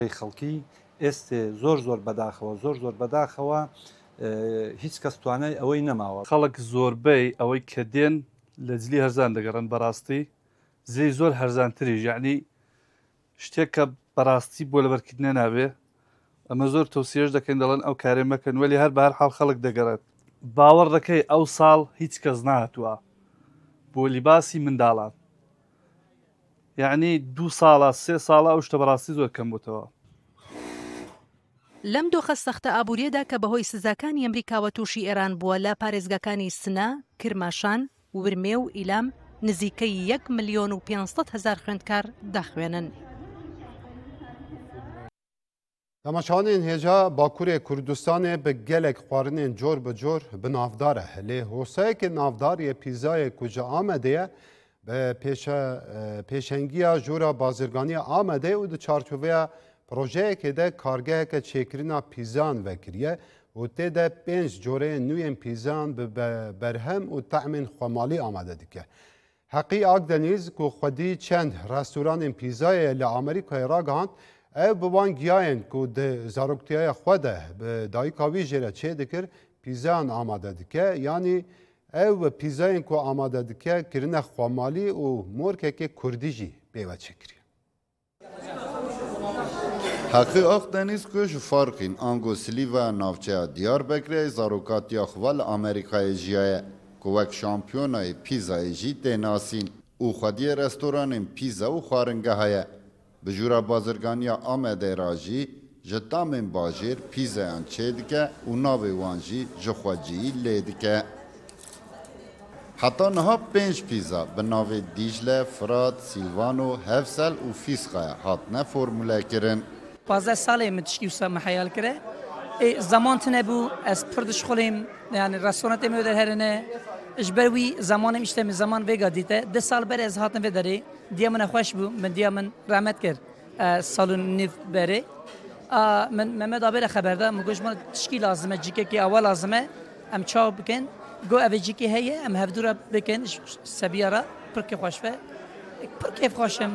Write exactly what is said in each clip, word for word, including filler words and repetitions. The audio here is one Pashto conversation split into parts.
خەڵکی ئێستێ زۆر زۆر بەداخەوە زۆر زۆر بەداخەوە هیچ کەس توانای ئەوەی نەماوە. خەڵک زۆربەی ئەوەی کە دێن لە جلی هەرزان دەگەڕن بەڕاستی زێی زۆر هەرزانتریش، یعنی شتێک کە بەڕاستی بۆ لەبەرکردنە نابێ. ئەمە زۆر تەوسیەش دەکەین دەڵێن ئەو کارێ مەکەن، وەلی هەر بە هەر حاڵ خەڵک دەگەڕێت. باوەڕ دەکەی ئەو ساڵ هیچ کەس نهاتووە بۆ لیباسی منداڵان، یعنی دوو ساڵە سێ ساڵە ئەو شتە بەڕاستی زۆر کەم بووتەوە. لەم دۆخە سەختە ئابووریەدا کە بەهۆی سزاکانی ئەمریکاوە تووشی ئێران بووە لە پارێزگاکانی سنە، کرماشان، ورمێ و ئیلام نزیکەی یەک ملیۆن و پێنج هەزار خوێندکار داخوێنن. تەماشاوانên hêja Bakurê Kurdistanê bi gelek xwarinên cor bi cor bi navdar e. Lê hosayekê navdariyê pîzayê ku ji Amedê bi pêşengiya jora bazirganiya Amedê û di çarçoveya projeyekê de kargeheke çêkirina pîzan vekiriye û tê de pênc coreyên nû yên pîzan bi berhem û temên xwemalî amade dike. Heqî Akdeniz ku xwedî çend restoranên pîzayê li Amerîkayê ragihand, ev bi wan giyayên ku di zaroktiya xwe de bi dayîka wî jê re çê dikir pîzayan amade dike, yanî ew pîzayên ku amade dike kirine xwemalî û morkekê Kurdî jî pêve çêkiriye. Heqî Akdeniz ku ji farqên ango silîva navçeya Diyarbekirê zarokatiya xwe li Amerîkayê jiyaye ku wek şampiyonayê pîzayê jî tê nasîn û xwediyê restoranên pîza û xwaringeha ye. Bi jûra bazirganiya Amedê ra jî ji tamên bajêr pîzayan çê dike û navê wan jî ji xweciyî lê dike. Heta niha pênc pîza bi navê Dîcle, Firat, Silvano, Hevsel û Fîsxaya hatine formûlekirin. Pazde salê min tiştî wisa me heyal kire. Ê zaman tune bû ez pir dişxulêm, yani restoranê me derherine ji ber wî zamanêm îşte min zaman vêga dîte. Di sal ber ez hatim vê derê. Diya min xweş bû, min diya min rahmet kir salûn nîv berê. Min Mehmed Abê re xeber da, min goş min tişkî lazim e, cîkekî awa lazim e, em çaw bikin. Got evê cîkê heye, em hevdûra bikin sebiya ra, pirkê xweş ve. Pir kêf xweşim.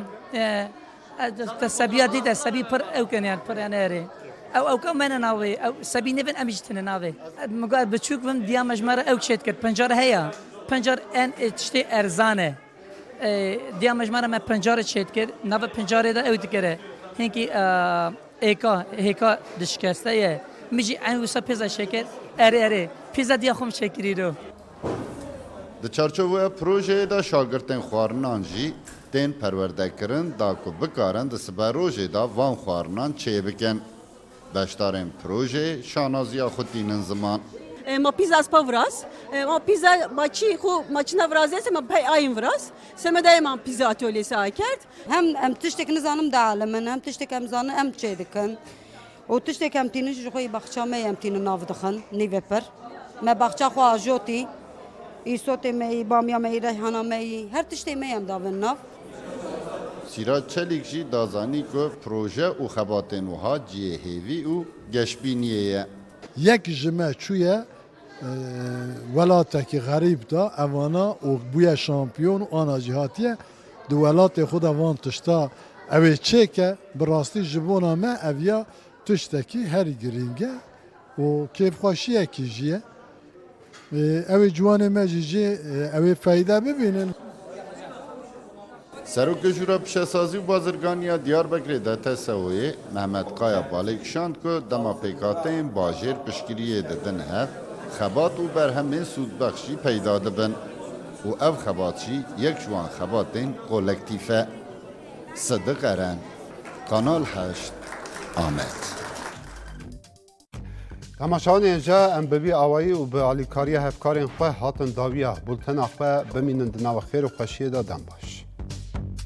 Te sebiya dî de sebî pir ewkin yani pir yani erê. Ew ewka me ne navê, ew sebî nivin em jî tune navê. Min got biçûk vim diya me ji me re ew çê dikir. Pencar heye. Pencar en tiştê erzan e. Diya me ji me re me pencarê çê dikir. Nava pencarê de ew dikire. Hinkî êka, hêka dişkeste ye. Min jî en wisa pêza şeker erê erê. Pîza diya xwe min çêkirîro. Di çarçoveya projeyê de şagirtên xwarinan jî tên perwerdekirin da ku bikarin di siber rojê da van xwarinan çê bikin. Beşdarên projeyê şanaziya xwe tînin ziman. Ma pîza spa viraz, ma pîza maçî xwe maçîna virazê se ma pey ayên viraz. Se me dayê ma pîza atölyesi akert. Hem em tiştek nizanim dialimin, hem tiştek em zanin em çê dikin. û tiştek em tînin ji xwe baxça me em tînin nav dixin, nîvê pir. Me baxça xwe ajotî, îsotê me yî, bamiya me yî, reyhana me yî, her tiştê me em davin nav. Sîrat Çelik jî dazanî ku proje û xebatên wiha ciyê hêvî û geşbîniyê ye. Yek ji me çûye welatekî xerîb da evana û bûye şampiyon û ana jî hatiye di welatê xwe de van tişta ew ê çêke bi rastî ji bona me ev ya tiştekî herî giring e û kêfxweşiyekî jî ye. Ew ê ciwanê me jî jê ew ê feyde bibînin. Serokê Jûra Pişesazî û Bazirganiya Diyarbekirê D T S O yê Mehmed Kaya Balê kişand ku dema pêkhateyên bajêr piştgiriyê didin hev, xebat û berhemên sûdbex jî peyda dibin û ev xebat jî yek ji wan xebatên kolektîf e. Sidiq Eren, Kanal heşt, Amed. Temaşawanên hêja em bi vî awayî û bi alîkariya hevkarên xwe hatin dawiya bultena xwe bimînin di nava xêr û xweşiyê de dem baş.